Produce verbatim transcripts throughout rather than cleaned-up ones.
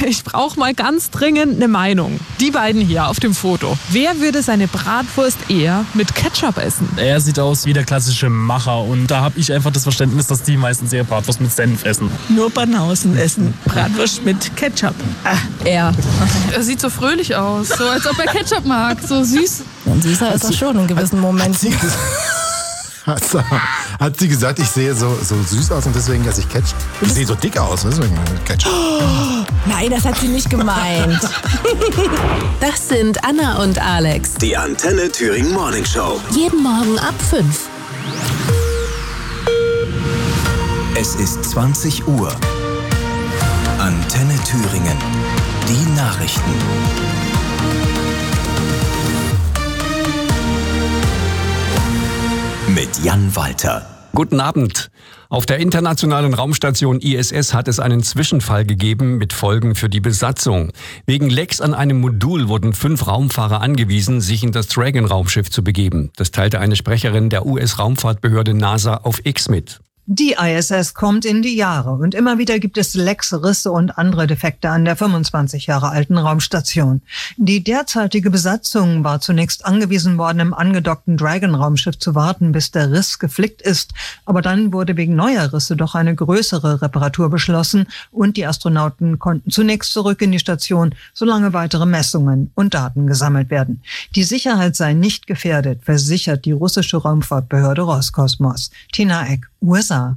ich brauche mal ganz dringend eine Meinung. Die beiden hier auf dem Foto. Wer würde seine Bratwurst eher mit Ketchup essen? Er sieht aus wie der klassische Macher und da habe ich einfach das Verständnis, dass die meisten ihre Bratwurst mit Senf essen. Nur Banausen essen Bratwurst mit Ketchup. Ah, er. Er sieht so fröhlich aus, so als ob er Ketchup mag, so süß. Und süßer ist er schon in gewissen Momenten. Hat sie, hat sie gesagt, ich sehe so, so süß aus und deswegen esse ich Ketchup? Ich sehe so dick aus, deswegen Ketchup. Oh, nein, das hat sie nicht gemeint. Das sind Anna und Alex. Die Antenne Thüringen Morning Show. Jeden Morgen ab fünf. Es ist zwanzig Uhr. Antenne Thüringen. Die Nachrichten. Mit Jan Walter. Guten Abend. Auf der internationalen Raumstation I S S hat es einen Zwischenfall gegeben mit Folgen für die Besatzung. Wegen Lecks an einem Modul wurden fünf Raumfahrer angewiesen, sich in das Dragon-Raumschiff zu begeben. Das teilte eine Sprecherin der U S-Raumfahrtbehörde NASA auf X mit. Die I S S kommt in die Jahre und immer wieder gibt es Lecks, Risse und andere Defekte an der fünfundzwanzig Jahre alten Raumstation. Die derzeitige Besatzung war zunächst angewiesen worden, im angedockten Dragon-Raumschiff zu warten, bis der Riss geflickt ist. Aber dann wurde wegen neuer Risse doch eine größere Reparatur beschlossen und die Astronauten konnten zunächst zurück in die Station, solange weitere Messungen und Daten gesammelt werden. Die Sicherheit sei nicht gefährdet, versichert die russische Raumfahrtbehörde Roskosmos. Tina Eck, U S A.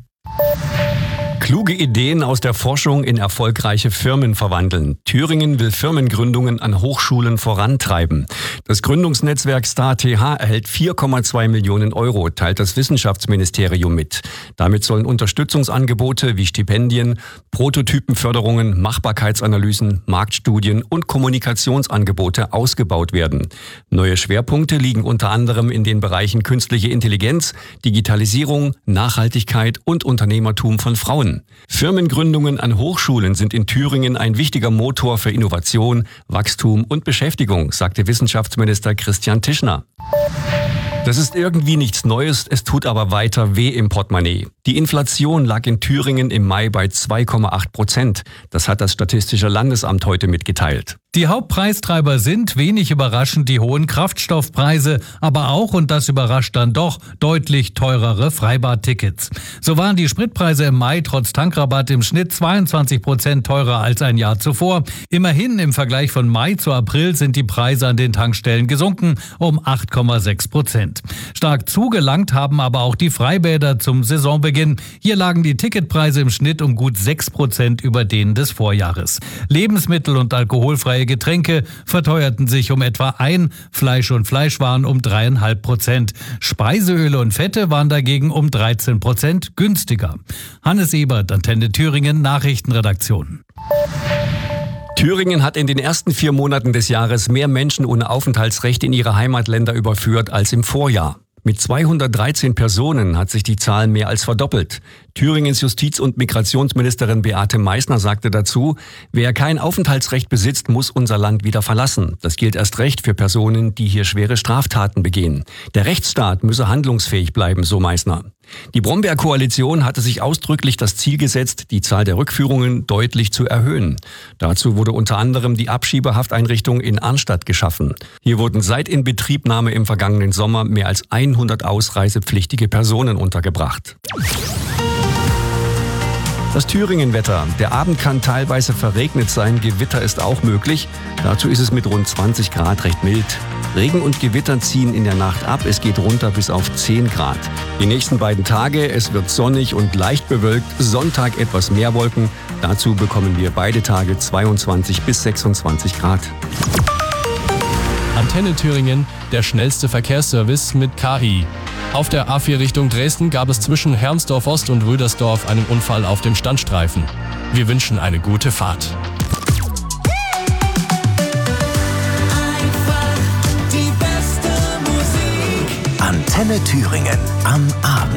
Kluge Ideen aus der Forschung in erfolgreiche Firmen verwandeln. Thüringen will Firmengründungen an Hochschulen vorantreiben. Das Gründungsnetzwerk StarTH erhält vier Komma zwei Millionen Euro, teilt das Wissenschaftsministerium mit. Damit sollen Unterstützungsangebote wie Stipendien, Prototypenförderungen, Machbarkeitsanalysen, Marktstudien und Kommunikationsangebote ausgebaut werden. Neue Schwerpunkte liegen unter anderem in den Bereichen künstliche Intelligenz, Digitalisierung, Nachhaltigkeit und Unternehmertum von Frauen. Firmengründungen an Hochschulen sind in Thüringen ein wichtiger Motor für Innovation, Wachstum und Beschäftigung, sagte Wissenschaftsminister Christian Tischner. Das ist irgendwie nichts Neues, es tut aber weiter weh im Portemonnaie. Die Inflation lag in Thüringen im Mai bei zwei Komma acht Prozent. Das hat das Statistische Landesamt heute mitgeteilt. Die Hauptpreistreiber sind, wenig überraschend, die hohen Kraftstoffpreise, aber auch, und das überrascht dann doch, deutlich teurere Freibadtickets. So waren die Spritpreise im Mai trotz Tankrabatt im Schnitt zweiundzwanzig Prozent teurer als ein Jahr zuvor. Immerhin im Vergleich von Mai zu April sind die Preise an den Tankstellen gesunken um acht Komma sechs Prozent. Stark zugelangt haben aber auch die Freibäder zum Saisonbeginn. Hier lagen die Ticketpreise im Schnitt um gut sechs Prozent über denen des Vorjahres. Lebensmittel und alkoholfreie Getränke verteuerten sich um etwa ein, Fleisch und Fleischwaren um dreieinhalb Prozent. Speiseöle und Fette waren dagegen um dreizehn Prozent günstiger. Hannes Ebert, Antenne Thüringen, Nachrichtenredaktion. Thüringen hat in den ersten vier Monaten des Jahres mehr Menschen ohne Aufenthaltsrecht in ihre Heimatländer überführt als im Vorjahr. Mit zweihundertdreizehn Personen hat sich die Zahl mehr als verdoppelt. Thüringens Justiz- und Migrationsministerin Beate Meißner sagte dazu, wer kein Aufenthaltsrecht besitzt, muss unser Land wieder verlassen. Das gilt erst recht für Personen, die hier schwere Straftaten begehen. Der Rechtsstaat müsse handlungsfähig bleiben, so Meißner. Die Brombeer-Koalition hatte sich ausdrücklich das Ziel gesetzt, die Zahl der Rückführungen deutlich zu erhöhen. Dazu wurde unter anderem die Abschiebehafteinrichtung in Arnstadt geschaffen. Hier wurden seit Inbetriebnahme im vergangenen Sommer mehr als hundert ausreisepflichtige Personen untergebracht. Das Thüringen-Wetter. Der Abend kann teilweise verregnet sein, Gewitter ist auch möglich. Dazu ist es mit rund zwanzig Grad recht mild. Regen und Gewitter ziehen in der Nacht ab, es geht runter bis auf zehn Grad. Die nächsten beiden Tage, es wird sonnig und leicht bewölkt, Sonntag etwas mehr Wolken. Dazu bekommen wir beide Tage zweiundzwanzig bis sechsundzwanzig Grad. Antenne Thüringen, der schnellste Verkehrsservice mit K I. Auf der A vier Richtung Dresden gab es zwischen Hermsdorf Ost und Rüdersdorf einen Unfall auf dem Standstreifen. Wir wünschen eine gute Fahrt. Antenne Thüringen am Abend.